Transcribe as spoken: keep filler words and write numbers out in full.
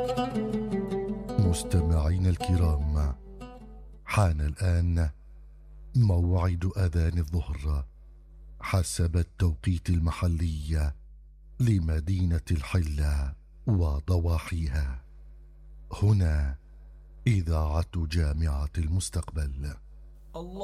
مستمعين الكرام، حان الآن موعد أذان الظهر حسب التوقيت المحلي لمدينة الحلة وضواحيها. هنا إذاعة جامعة المستقبل. الله